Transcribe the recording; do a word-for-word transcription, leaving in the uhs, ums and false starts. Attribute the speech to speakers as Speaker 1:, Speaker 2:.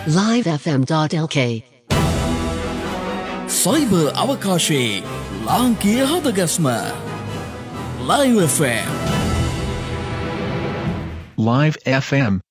Speaker 1: live f m dot l k
Speaker 2: cyber අවකාශයේ ලාංකීය හදගස්ම Live F M
Speaker 3: Live F M